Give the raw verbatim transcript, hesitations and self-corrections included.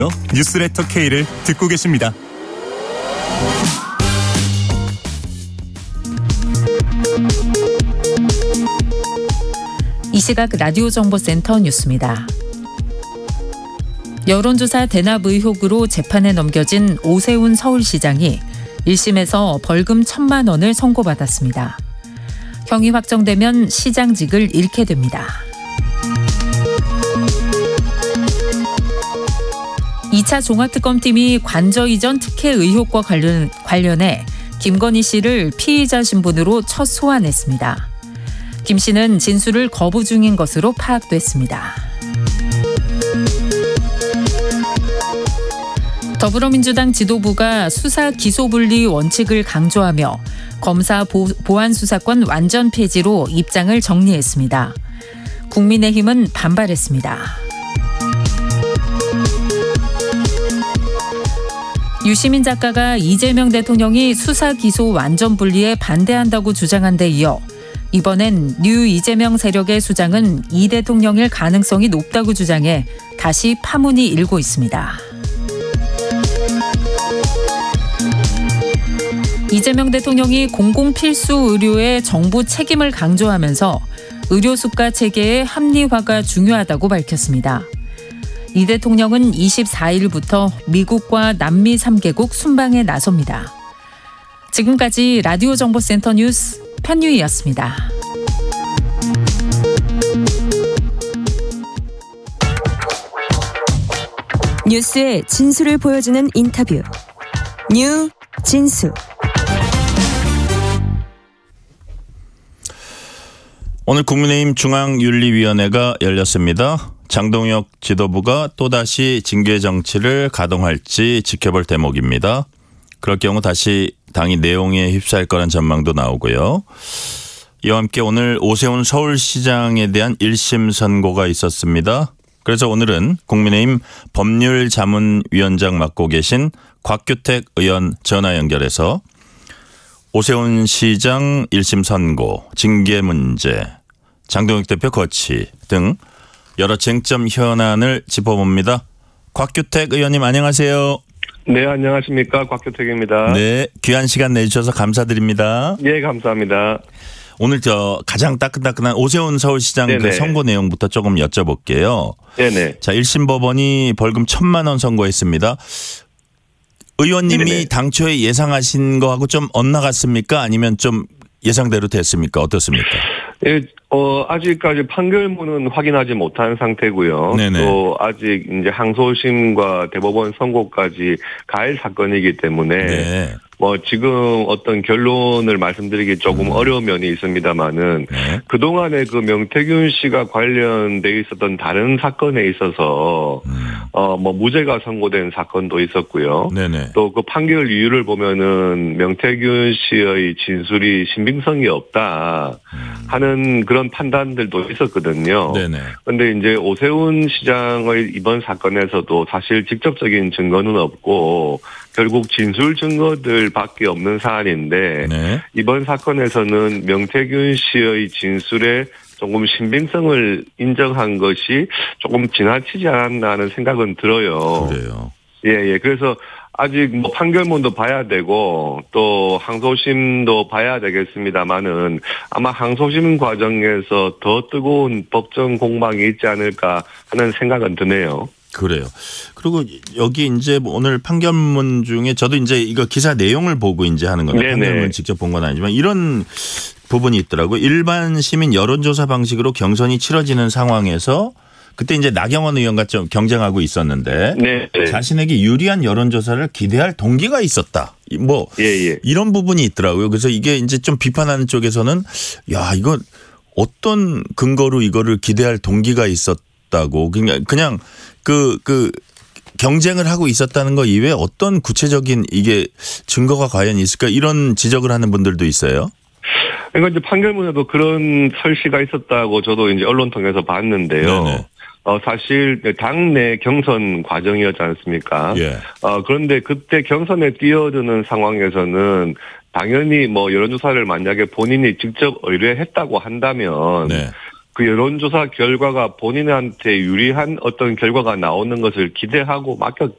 뉴스레터 K를 듣고 계십니다. 이 시각 라디오 정보센터 뉴스입니다. 여론조사 대납 의혹으로 재판에 넘겨진 오세훈 서울시장이 일 심에서 벌금 천만 원을 선고받았습니다. 형이 확정되면 시장직을 잃게 됩니다. 이 차 종합특검팀이 관저 이전 특혜 의혹과 관련, 관련해 김건희 씨를 피의자 신분으로 첫 소환했습니다. 김 씨는 진술을 거부 중인 것으로 파악됐습니다. 더불어민주당 지도부가 수사 기소분리 원칙을 강조하며 검사 보, 보안 수사권 완전 폐지로 입장을 정리했습니다. 국민의힘은 반발했습니다. 유시민 작가가 이재명 대통령이 수사 기소 완전 분리에 반대한다고 주장한 데 이어 이번엔 뉴 이재명 세력의 수장은 이 대통령일 가능성이 높다고 주장해 다시 파문이 일고 있습니다. 이재명 대통령이 공공필수 의료의 정부 책임을 강조하면서 의료 수가 체계의 합리화가 중요하다고 밝혔습니다. 이 대통령은 이십사 일부터 미국과 남미 삼 개국 순방에 나섭니다. 지금까지 라디오 정보센터 뉴스 편유희였습니다. 뉴스의 진술을 보여주는 인터뷰. 뉴 진수. 오늘 국민의힘 중앙윤리위원회가 열렸습니다. 장동혁 지도부가 또다시 징계 정치를 가동할지 지켜볼 대목입니다. 그럴 경우 다시 당이 내용에 휩싸일 거란 전망도 나오고요. 이와 함께 오늘 오세훈 서울시장에 대한 일 심 선고가 있었습니다. 그래서 오늘은 국민의힘 법률자문위원장 맡고 계신 곽규택 의원 전화 연결해서 오세훈 시장 일 심 선고, 징계 문제, 장동혁 대표 거취 등 여러 쟁점 현안을 짚어봅니다. 곽규택 의원님 안녕하세요. 네, 안녕하십니까. 곽규택입니다. 네, 귀한 시간 내주셔서 감사드립니다. 예, 감사합니다. 오늘 저 가장 따끈따끈한 오세훈 서울시장 그 선고 내용부터 조금 여쭤볼게요. 네네. 자, 일 심 법원이 벌금 천만 원 선고했습니다. 의원님이 네네. 당초에 예상하신 거하고 좀 엇나갔습니까? 아니면 좀 예상대로 됐습니까? 어떻습니까? 예, 어, 아직까지 판결문은 확인하지 못한 상태고요. 네네. 또 아직 이제 항소심과 대법원 선고까지 갈 사건이기 때문에 네. 뭐 지금 어떤 결론을 말씀드리기 조금 음. 어려운 면이 있습니다만은 네. 그동안에 그 명태균 씨가 관련돼 있었던 다른 사건에 있어서 음. 어, 뭐 무죄가 선고된 사건도 있었고요. 또 그 판결 이유를 보면은 명태균 씨의 진술이 신빙성이 없다 하는 그런 판단들도 있었거든요. 그런데 이제 오세훈 시장의 이번 사건에서도 사실 직접적인 증거는 없고 결국 진술 증거들밖에 없는 사안인데 네. 이번 사건에서는 명태균 씨의 진술에 조금 신빙성을 인정한 것이 조금 지나치지 않았나 하는 생각은 들어요. 그래요. 예, 예. 그래서 아직 뭐 판결문도 봐야 되고 또 항소심도 봐야 되겠습니다만은 아마 항소심 과정에서 더 뜨거운 법정 공방이 있지 않을까 하는 생각은 드네요. 그래요. 그리고 여기 이제 오늘 판결문 중에 저도 이제 이거 기사 내용을 보고 이제 하는 건데 네네. 판결문 직접 본 건 아니지만 이런 부분이 있더라고요. 일반 시민 여론조사 방식으로 경선이 치러지는 상황에서 그때 이제 나경원 의원과 좀 경쟁하고 있었는데 네. 자신에게 유리한 여론조사를 기대할 동기가 있었다. 뭐 예, 예. 이런 부분이 있더라고요. 그래서 이게 이제 좀 비판하는 쪽에서는 야 이거 어떤 근거로 이거를 기대할 동기가 있었다고 그냥 그냥 그 그 경쟁을 하고 있었다는 거 이외에 어떤 구체적인 이게 증거가 과연 있을까 이런 지적을 하는 분들도 있어요. 그러니까 이제 판결문에도 그런 설시가 있었다고 저도 이제 언론 통해서 봤는데요. 네네. 어, 사실 당내 경선 과정이었지 않습니까? 예. 어, 그런데 그때 경선에 뛰어드는 상황에서는 당연히 뭐 여론조사를 만약에 본인이 직접 의뢰했다고 한다면 네. 그 여론조사 결과가 본인한테 유리한 어떤 결과가 나오는 것을 기대하고 맡겼,